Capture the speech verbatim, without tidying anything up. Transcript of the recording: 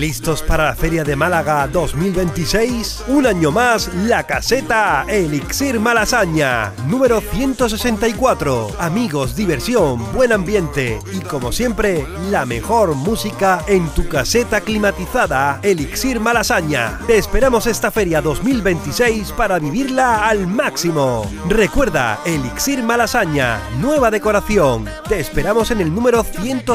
¿Listos para la Feria de Málaga dos mil veintiséis? Un año más, la caseta Elixir Malasaña, número ciento sesenta y cuatro. Amigos, diversión, buen ambiente y, como siempre, la mejor música en tu caseta climatizada Elixir Malasaña. Te esperamos esta Feria dos mil veintiséis para vivirla al máximo. Recuerda, Elixir Malasaña, nueva decoración. Te esperamos en el número ciento